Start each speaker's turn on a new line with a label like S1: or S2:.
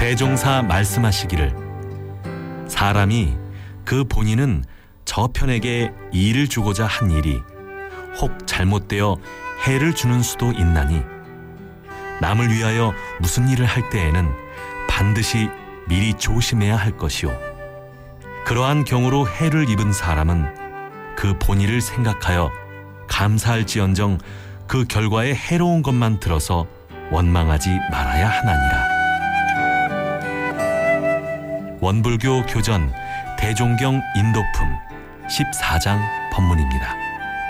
S1: 대종사 말씀하시기를 사람이 그 본인은 저편에게 이를 주고자 한 일이 혹 잘못되어 해를 주는 수도 있나니 남을 위하여 무슨 일을 할 때에는 반드시 미리 조심해야 할 것이요 그러한 경우로 해를 입은 사람은 그 본의를 생각하여 감사할지언정 그 결과에 해로운 것만 들어서 원망하지 말아야 하나니라. 원불교 교전 대종경 인도품 14장 법문입니다.